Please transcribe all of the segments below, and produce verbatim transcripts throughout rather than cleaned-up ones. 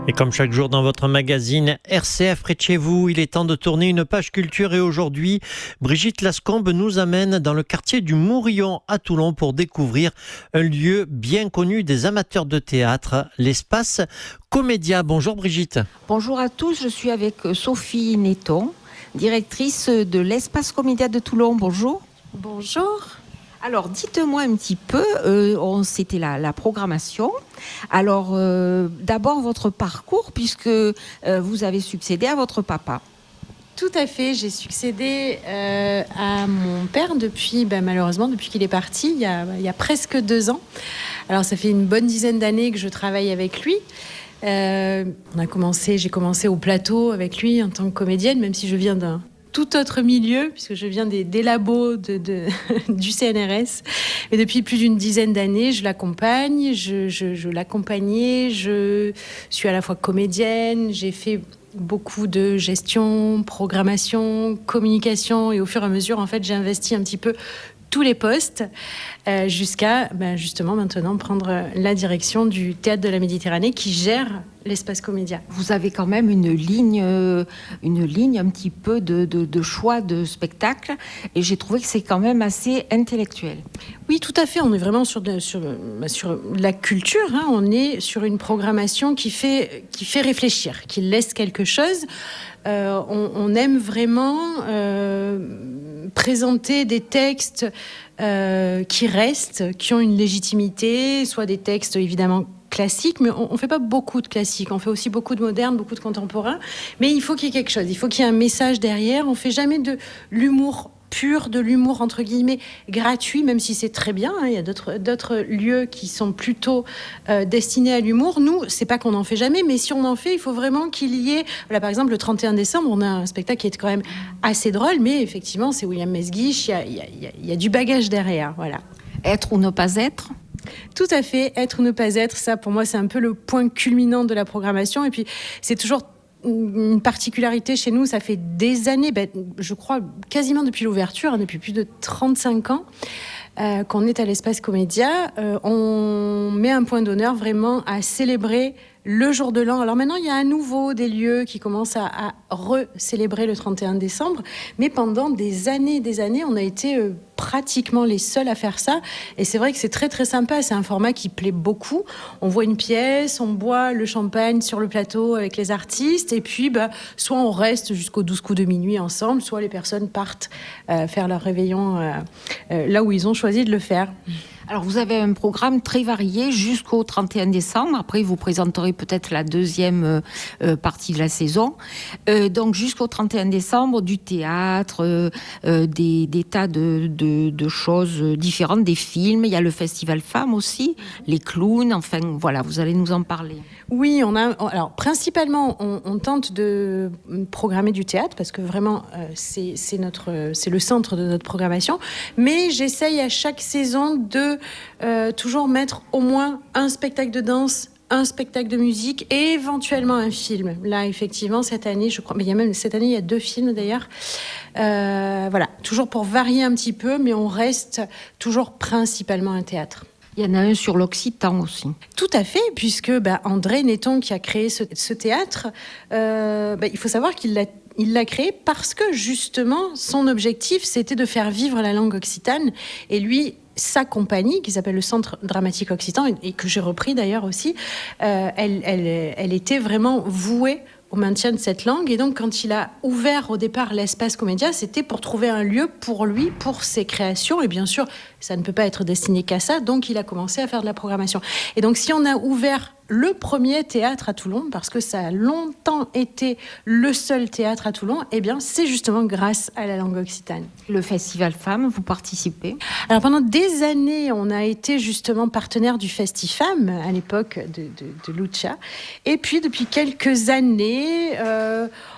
Et comme chaque jour dans votre magazine R C F près de chez vous, il est temps de tourner une page culture et aujourd'hui, Brigitte Lascombe nous amène dans le quartier du Mourillon à Toulon pour découvrir un lieu bien connu des amateurs de théâtre, l'espace Comédia. Bonjour Brigitte. Bonjour à tous, je suis avec Sophie Netton, directrice de l'espace Comédia de Toulon. Bonjour. Bonjour. Alors, dites-moi un petit peu, euh, on, c'était la, la programmation. Alors, euh, d'abord, votre parcours, puisque euh, vous avez succédé à votre papa. Tout à fait, j'ai succédé euh, à mon père depuis, ben, malheureusement, depuis qu'il est parti, il y, a, il y a presque deux ans. Alors, ça fait une bonne dizaine d'années que je travaille avec lui. Euh, on a commencé, j'ai commencé au plateau avec lui en tant que comédienne, même si je viens d'un tout autre milieu, puisque je viens des, des labos de, de, du C N R S. Et depuis plus d'une dizaine d'années, je l'accompagne, je, je, je l'accompagnais, je suis à la fois comédienne, j'ai fait beaucoup de gestion, programmation, communication, et au fur et à mesure, en fait, j'ai investi un petit peu tous les postes, euh, jusqu'à ben, justement maintenant prendre la direction du Théâtre de la Méditerranée qui gère l'espace Comédia. Vous avez quand même une ligne, une ligne un petit peu de, de, de choix de spectacle et j'ai trouvé que c'est quand même assez intellectuel. Oui, tout à fait. On est vraiment sur de, sur, sur la culture. Hein. On est sur une programmation qui fait, qui fait réfléchir, qui laisse quelque chose. Euh, on, on aime vraiment euh, présenter des textes euh, qui restent, qui ont une légitimité, soit des textes évidemment classiques, mais on ne fait pas beaucoup de classiques, on fait aussi beaucoup de modernes, beaucoup de contemporains, mais il faut qu'il y ait quelque chose, il faut qu'il y ait un message derrière. On ne fait jamais de l'humour pur, de l'humour entre guillemets gratuit, même si c'est très bien, hein. Il y a d'autres, d'autres lieux qui sont plutôt euh, destinés à l'humour. Nous, c'est pas qu'on n'en fait jamais, mais si on en fait, il faut vraiment qu'il y ait, voilà, par exemple le trente et un décembre, on a un spectacle qui est quand même assez drôle, mais effectivement c'est William Mesguich, il y a, il y a, il y a, il y a du bagage derrière, voilà. Être ou ne pas être ? Tout à fait, être ou ne pas être, ça pour moi c'est un peu le point culminant de la programmation, et puis c'est toujours une particularité chez nous, ça fait des années, ben, je crois quasiment depuis l'ouverture, hein, depuis plus de trente-cinq ans, euh, qu'on est à l'espace Comédia. Euh, on met un point d'honneur vraiment à célébrer le jour de l'an. Alors maintenant, il y a à nouveau des lieux qui commencent à, à re-célébrer le trente et un décembre, mais pendant des années et des années, on a été euh, pratiquement les seuls à faire ça. Et c'est vrai que c'est très très sympa, c'est un format qui plaît beaucoup. On voit une pièce, on boit le champagne sur le plateau avec les artistes, et puis bah, soit on reste jusqu'aux douze coups de minuit ensemble, soit les personnes partent euh, faire leur réveillon euh, euh, là où ils ont choisi de le faire. Alors, vous avez un programme très varié jusqu'au trente et un décembre. Après, vous présenterez peut-être la deuxième euh, partie de la saison. Euh, donc, jusqu'au trente et un décembre, du théâtre, euh, euh, des, des tas de, de, de choses différentes, des films. Il y a le Festival Femmes aussi, les clowns. Enfin, voilà, vous allez nous en parler. Oui, on a. Alors, principalement, on, on tente de programmer du théâtre parce que vraiment, euh, c'est, c'est notre, c'est le centre de notre programmation. Mais j'essaye à chaque saison de euh, toujours mettre au moins un spectacle de danse, un spectacle de musique et éventuellement un film. Là, effectivement, cette année, je crois, mais il y a même cette année, il y a deux films d'ailleurs. Euh, voilà, toujours pour varier un petit peu, mais on reste toujours principalement un théâtre. Il y en a un sur l'Occitan aussi. Tout à fait, puisque bah, André Netton, qui a créé ce, ce théâtre, euh, bah, il faut savoir qu'il l'a, il l'a créé parce que justement, son objectif, c'était de faire vivre la langue occitane. Et lui, sa compagnie, qui s'appelle le Centre Dramatique Occitan, et, et que j'ai repris d'ailleurs aussi, euh, elle, elle, elle était vraiment vouée au maintien de cette langue. Et donc, quand il a ouvert au départ l'espace Comédia, c'était pour trouver un lieu pour lui, pour ses créations. Et bien sûr, ça ne peut pas être destiné qu'à ça. Donc, il a commencé à faire de la programmation. Et donc, si on a ouvert le premier théâtre à Toulon, parce que ça a longtemps été le seul théâtre à Toulon, eh bien, c'est justement grâce à la langue occitane. Le Festival Femmes, vous participez ? Alors, pendant des années, on a été justement partenaire du Festifam, à l'époque de, de, de Lucha. Et puis, depuis quelques années, euh,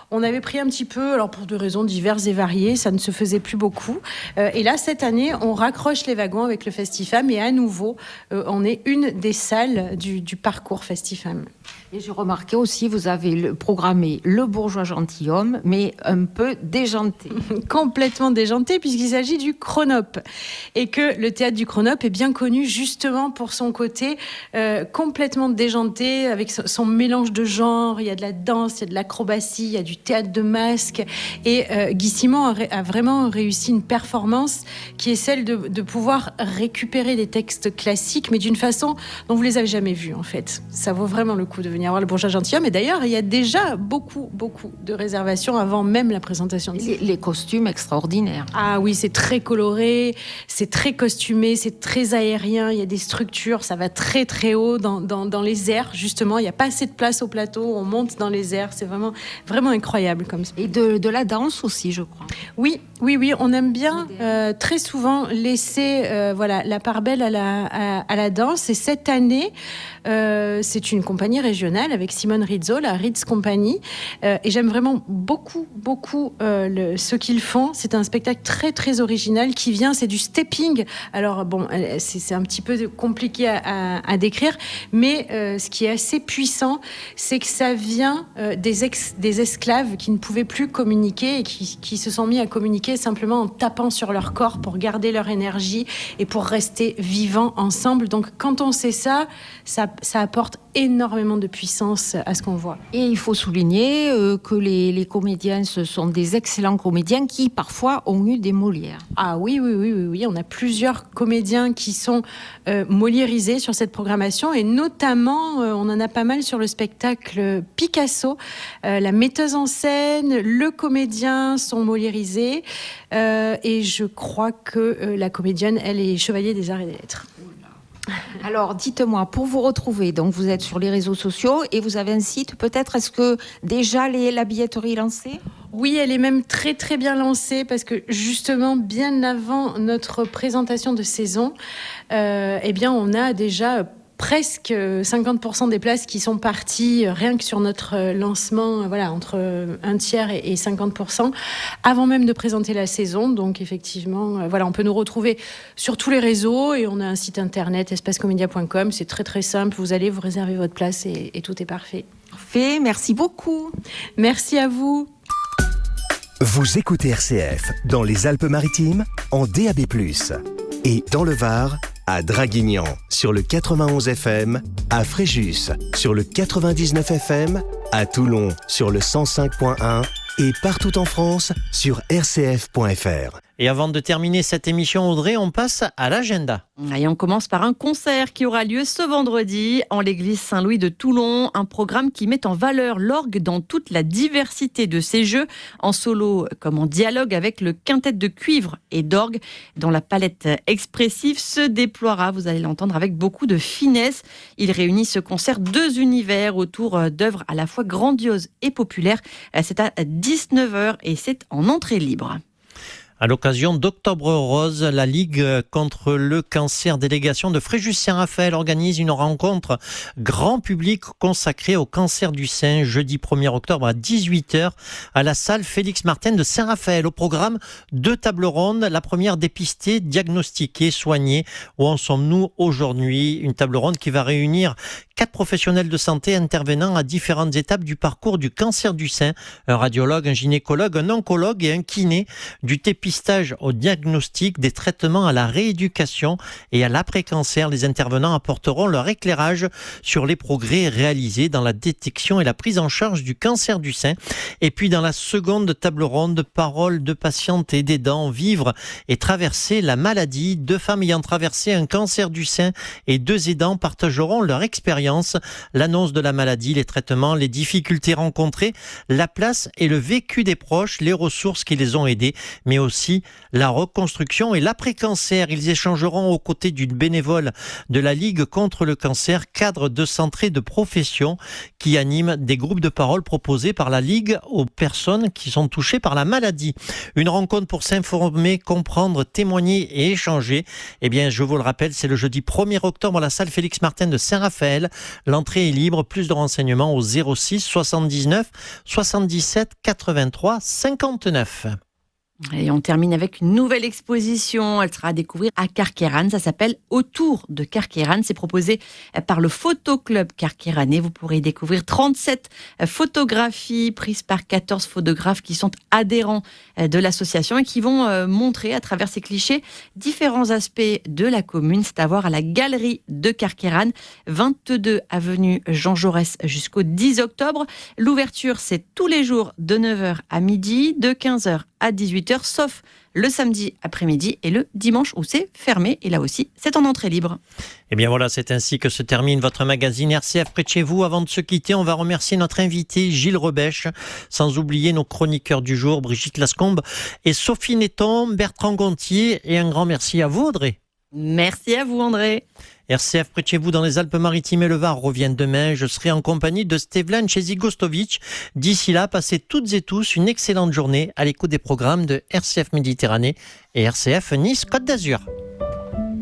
on avait pris un petit peu, alors pour des raisons diverses et variées, ça ne se faisait plus beaucoup. Euh, et là, cette année, on raccroche les wagons avec le Festifam et à nouveau, euh, on est une des salles du, du parcours Festifam. Et j'ai remarqué aussi, vous avez le, programmé le bourgeois gentilhomme, mais un peu déjanté. Complètement déjanté, puisqu'il s'agit du Chronop. Et que le théâtre du Chronop est bien connu justement pour son côté euh, complètement déjanté, avec son mélange de genres. Il y a de la danse, il y a de l'acrobatie, il y a du théâtre de masque. Et euh, Guy Simon a, a vraiment réussi une performance qui est celle de, de pouvoir récupérer des textes classiques, mais d'une façon dont vous les avez jamais vus, en fait. Ça vaut vraiment le coup de venir voir le bourgeois gentilhomme. Et d'ailleurs, il y a déjà beaucoup, beaucoup de réservations avant même la présentation. De les, les costumes extraordinaires. Ah oui, c'est très coloré, c'est très costumé, c'est très aérien. Il y a des structures, ça va très, très haut dans, dans, dans les airs, justement. Il n'y a pas assez de place au plateau, on monte dans les airs. C'est vraiment, vraiment incroyable comme ça. Et de, de la danse aussi, je crois. Oui, oui, oui. On aime bien euh, très souvent laisser euh, voilà, la part belle à la, à, à la danse. Et cette année, euh, c'est une compagnie régionale avec Simone Rizzo, la Ritz Company. Euh, et j'aime vraiment beaucoup, beaucoup euh, le, ce qu'ils font. C'est un spectacle très, très original qui vient, c'est du stepping. Alors, bon, c'est, c'est un petit peu compliqué à, à, à décrire, mais euh, ce qui est assez puissant, c'est que ça vient euh, des, ex, des esclaves qui ne pouvaient plus communiquer et qui, qui se sont mis à communiquer simplement en tapant sur leur corps pour garder leur énergie et pour rester vivants ensemble. Donc, quand on sait ça, ça, ça apporte énormément de puissance à ce qu'on voit. Et il faut souligner euh, que les, les comédiens, ce sont des excellents comédiens qui, parfois, ont eu des Molières. Ah oui, oui, oui, oui, oui. On a plusieurs comédiens qui sont euh, moliérisés sur cette programmation et notamment, euh, on en a pas mal sur le spectacle Picasso. Euh, la metteuse en scène, le comédien sont moliérisés euh, et je crois que euh, la comédienne, elle est chevalier des arts et des lettres. Alors, dites-moi, pour vous retrouver, donc vous êtes sur les réseaux sociaux et vous avez un site, peut-être, est-ce que déjà les, la billetterie est lancée ? Oui, elle est même très très bien lancée parce que justement, bien avant notre présentation de saison, euh, eh bien, on a déjà presque cinquante pour cent des places qui sont parties rien que sur notre lancement, voilà, entre un tiers et cinquante pour cent avant même de présenter la saison. Donc effectivement, voilà, on peut nous retrouver sur tous les réseaux et on a un site internet espace comédia point com. C'est très très simple. Vous allez vous réserver votre place et, et tout est parfait. Parfait, merci beaucoup. Merci à vous. Vous écoutez R C F dans les Alpes-Maritimes en D A B plus, et dans le Var à Draguignan sur le quatre-vingt-onze F M, à Fréjus sur le quatre-vingt-dix-neuf F M, à Toulon sur le cent cinq point un et partout en France sur r c f point f r. Et avant de terminer cette émission, Audrey, on passe à l'agenda. Et on commence par un concert qui aura lieu ce vendredi en l'église Saint-Louis de Toulon. Un programme qui met en valeur l'orgue dans toute la diversité de ses jeux, en solo comme en dialogue avec le quintet de cuivre et d'orgue, dont la palette expressive se déploiera, vous allez l'entendre, avec beaucoup de finesse. Il réunit ce concert deux univers autour d'œuvres à la fois grandioses et populaires. C'est à dix-neuf heures et c'est en entrée libre. À l'occasion d'Octobre Rose, la Ligue contre le cancer délégation de Fréjus-Saint-Raphaël organise une rencontre grand public consacrée au cancer du sein jeudi premier octobre à dix-huit heures à la salle Félix Martin de Saint-Raphaël. Au programme, deux tables rondes. La première, dépister, diagnostiquer, soigner. Où en sommes-nous aujourd'hui ? Une table ronde qui va réunir quatre professionnels de santé intervenant à différentes étapes du parcours du cancer du sein. Un radiologue, un gynécologue, un oncologue et un kiné. Du dépistage au diagnostic, des traitements à la rééducation et à l'après-cancer. Les intervenants apporteront leur éclairage sur les progrès réalisés dans la détection et la prise en charge du cancer du sein. Et puis dans la seconde table ronde, paroles de patientes et d'aidants, vivre et traverser la maladie. Deux femmes ayant traversé un cancer du sein et deux aidants partageront leur expérience. L'annonce de la maladie, les traitements, les difficultés rencontrées, la place et le vécu des proches, les ressources qui les ont aidés, mais aussi la reconstruction et l'après-cancer. Ils échangeront aux côtés d'une bénévole de la Ligue contre le cancer, cadre de centré de profession, qui anime des groupes de parole proposés par la Ligue aux personnes qui sont touchées par la maladie. Une rencontre pour s'informer, comprendre, témoigner et échanger. Eh bien, je vous le rappelle, c'est le jeudi premier octobre à la salle Félix Martin de Saint-Raphaël. L'entrée est libre. Plus de renseignements au zéro six soixante-dix-neuf soixante-dix-sept quatre-vingt-trois cinquante-neuf. Et on termine avec une nouvelle exposition. Elle sera à découvrir à Carqueiranne. Ça s'appelle Autour de Carqueiranne. C'est proposé par le Photoclub Carqueiranais. Vous pourrez y découvrir trente-sept photographies prises par quatorze photographes qui sont adhérents de l'association et qui vont montrer à travers ces clichés différents aspects de la commune. C'est à voir à la Galerie de Carqueiranne, vingt-deux avenue Jean Jaurès jusqu'au dix octobre. L'ouverture, c'est tous les jours de neuf heures à midi, de quinze heures à dix-huit heures, sauf le samedi après-midi et le dimanche où c'est fermé. Et là aussi, c'est en entrée libre. Et bien voilà, c'est ainsi que se termine votre magazine R C F près de chez vous. Avant de se quitter, on va remercier notre invité Gilles Rebèche, sans oublier nos chroniqueurs du jour, Brigitte Lascombe et Sophie Netton, Bertrand Gontier. Et un grand merci à vous, Audrey. Merci à vous, André. R C F près de chez vous dans les Alpes-Maritimes et le Var revient demain. Je serai en compagnie de Stevlan Chezigostovic. D'ici là, passez toutes et tous une excellente journée à l'écoute des programmes de R C F Méditerranée et R C F Nice Côte d'Azur.